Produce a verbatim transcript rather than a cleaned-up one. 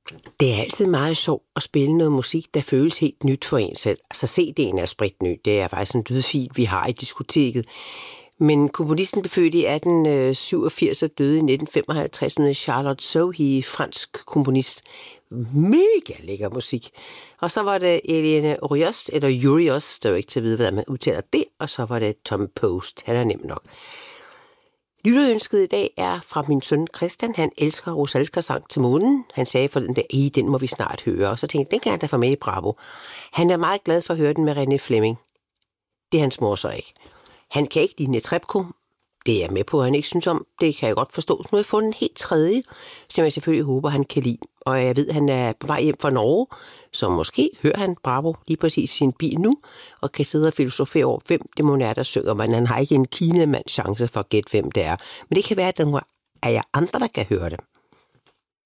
Det er altid meget sjovt at spille noget musik, der føles helt nyt for en selv. Altså C D'en er spritny. Det er faktisk en lydfil, vi har i diskoteket. Men komponisten blev født i atten syvogfirs og døde i nitten femoghalvtreds. Hun er Charlotte Sohi, fransk komponist. Mega lækker musik. Og så var det Elena Urios, eller Urios, der er jo ikke til at vide, hvordan man udtaler det. Og så var det Tom Post. Han er nem nok. Lytterønsket i dag er fra min søn Christian. Han elsker Rusalkas sang til månen. Han sagde for den der, i den må vi snart høre. Og så tænkte jeg, den kan han da få med i Bravo. Han er meget glad for at høre den med René Fleming. Det er hans mor så ikke. Han kan ikke lide Netrebko. Det er jeg med på, at han ikke synes om. Det kan jeg godt forstå. Så nu har jeg fundet en helt tredje, som jeg selvfølgelig håber, han kan lide. Og jeg ved, at han er på vej hjem fra Norge, så måske hører han Bravo lige præcis i sin bil nu, og kan sidde og filosofere over, hvem det må være, der synger. Men han har ikke en kinamands chance for at gætte, hvem det er. Men det kan være, at der er jer andre, der kan høre det.